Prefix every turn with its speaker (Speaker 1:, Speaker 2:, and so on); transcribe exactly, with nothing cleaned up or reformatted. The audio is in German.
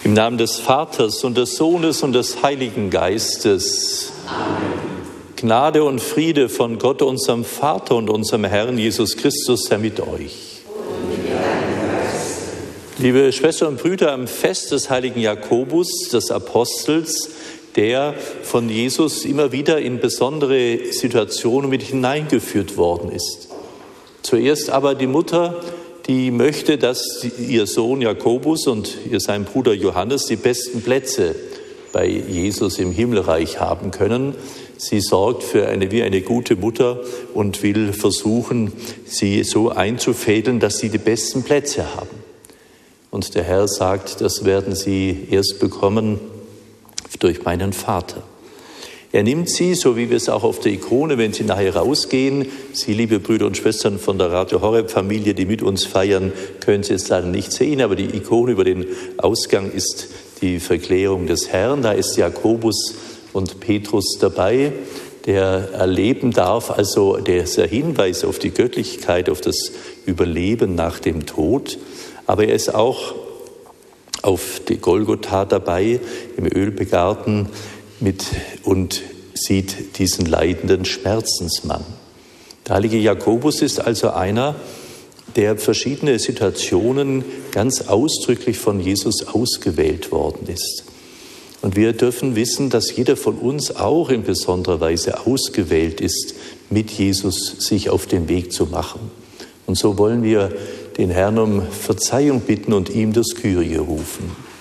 Speaker 1: Im Namen des Vaters und des Sohnes und des Heiligen Geistes.
Speaker 2: Amen.
Speaker 1: Gnade und Friede von Gott, unserem Vater und unserem Herrn Jesus Christus, sei mit euch.
Speaker 2: Und mit deinem Geist.
Speaker 1: Liebe Schwestern und Brüder, am Fest des heiligen Jakobus, des Apostels, der von Jesus immer wieder in besondere Situationen mit hineingeführt worden ist. Zuerst aber die Mutter, die möchte, dass ihr Sohn Jakobus und ihr sein Bruder Johannes die besten Plätze bei Jesus im Himmelreich haben können. Sie sorgt für eine, wie eine gute Mutter und will versuchen, sie so einzufädeln, dass sie die besten Plätze haben. Und der Herr sagt, das werden sie erst bekommen durch meinen Vater. Er nimmt sie, so wie wir es auch auf der Ikone, wenn Sie nachher rausgehen, Sie, liebe Brüder und Schwestern von der Radio Horeb Familie, die mit uns feiern, können Sie jetzt leider nicht sehen, aber die Ikone über den Ausgang ist die Verklärung des Herrn. Da ist Jakobus und Petrus dabei, der erleben darf, also dieser Hinweis auf die Göttlichkeit, auf das Überleben nach dem Tod. Aber er ist auch auf die Golgotha dabei, im Ölbegarten, mit und sieht diesen leidenden Schmerzensmann. Der heilige Jakobus ist also einer, der verschiedene Situationen ganz ausdrücklich von Jesus ausgewählt worden ist. Und wir dürfen wissen, dass jeder von uns auch in besonderer Weise ausgewählt ist, mit Jesus sich auf den Weg zu machen. Und so wollen wir den Herrn um Verzeihung bitten und ihm das Kyrie rufen.